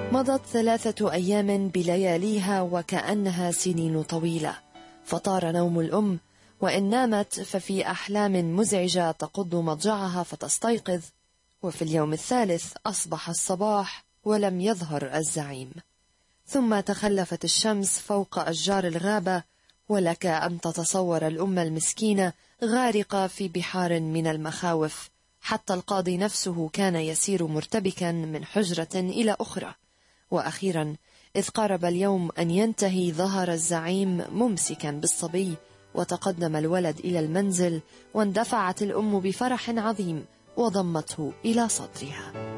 مضت 3 أيام بلياليها وكأنها سنين طويلة، فطار نوم الأم، وإن نامت ففي أحلام مزعجة تقض مضجعها فتستيقظ. وفي اليوم الثالث أصبح الصباح ولم يظهر الزعيم. ثم تخلفت الشمس فوق أشجار الغابة، ولك أن تتصور الأم المسكينة غارقة في بحار من المخاوف، حتى القاضي نفسه كان يسير مرتبكا من حجرة إلى أخرى. وأخيرا إذ قارب اليوم أن ينتهي ظهر الزعيم ممسكا بالصبي، وتقدم الولد إلى المنزل، واندفعت الأم بفرح عظيم وضمته إلى صدرها.